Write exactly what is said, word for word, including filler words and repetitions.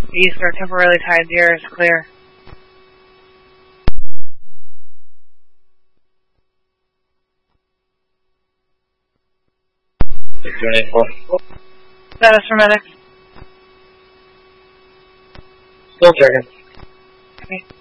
East are temporarily tied. The air is clear. Status for medics. Still checking. Okay.